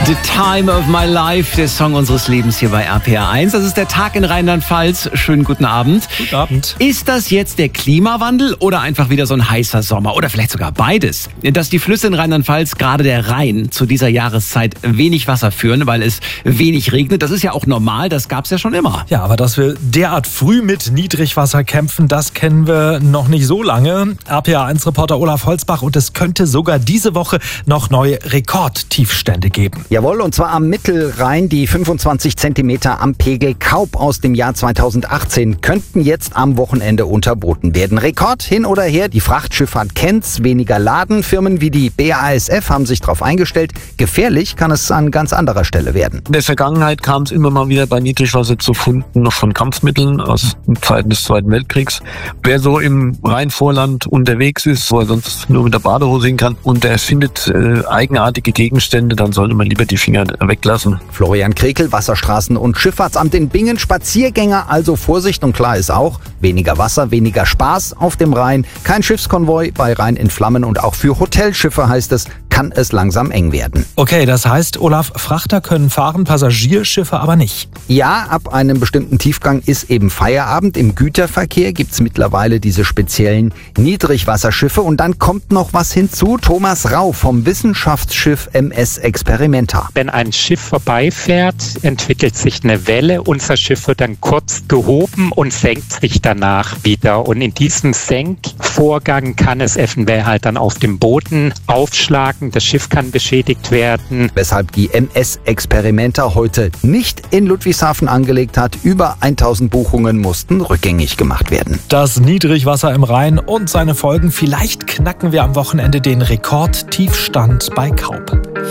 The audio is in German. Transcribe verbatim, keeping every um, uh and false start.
The Time of My Life, der Song unseres Lebens hier bei R P R eins. Das ist der Tag in Rheinland-Pfalz. Schönen guten Abend. Guten Abend. Ist das jetzt der Klimawandel oder einfach wieder so ein heißer Sommer? Oder vielleicht sogar beides? Dass die Flüsse in Rheinland-Pfalz, gerade der Rhein, zu dieser Jahreszeit wenig Wasser führen, weil es wenig regnet, das ist ja auch normal, das gab es ja schon immer. Ja, aber dass wir derart früh mit Niedrigwasser kämpfen, das kennen wir noch nicht so lange. R P R eins Reporter Olaf Holzbach, und es könnte sogar diese Woche noch neue Rekordtiefstände geben. Jawohl, und zwar am Mittelrhein. Die fünfundzwanzig Zentimeter am Pegel Kaup aus dem Jahr zweitausendachtzehn könnten jetzt am Wochenende unterboten werden. Rekord hin oder her, die Frachtschifffahrt kennt's, weniger Laden. Firmen wie die B A S F haben sich darauf eingestellt. Gefährlich kann es an ganz anderer Stelle werden. In der Vergangenheit kam es immer mal wieder bei Niedrigwasser zu Funden noch von Kampfmitteln aus Zeiten des Zweiten Weltkriegs. Wer so im Rheinvorland unterwegs ist, wo er sonst nur mit der Badehose hin kann, und der findet äh, eigenartige Gegenstände, dann sollte man lieber die Finger weglassen. Florian Krekel, Wasserstraßen- und Schifffahrtsamt in Bingen. Spaziergänger, also Vorsicht, und klar ist auch, weniger Wasser, weniger Spaß auf dem Rhein. Kein Schiffskonvoi bei Rhein in Flammen, und auch für Hotelschiffe, heißt es, kann es langsam eng werden. Okay, das heißt, Olaf, Frachter können fahren, Passagierschiffe aber nicht. Ja, ab einem bestimmten Tiefgang ist eben Feierabend. Im Güterverkehr gibt es mittlerweile diese speziellen Niedrigwasserschiffe. Und dann kommt noch was hinzu. Thomas Rau vom Wissenschaftsschiff M S Experimenta. Wenn ein Schiff vorbeifährt, entwickelt sich eine Welle. Unser Schiff wird dann kurz gehoben und senkt sich danach wieder. Und in diesem Senkvorgang kann es eventuell halt dann auf dem Boden aufschlagen. Das Schiff kann beschädigt werden. Weshalb die M S Experimenta heute nicht in Ludwigshafen angelegt hat. Über tausend Buchungen mussten rückgängig gemacht werden. Das Niedrigwasser im Rhein und seine Folgen. Vielleicht knacken wir am Wochenende den Rekordtiefstand bei Kaup.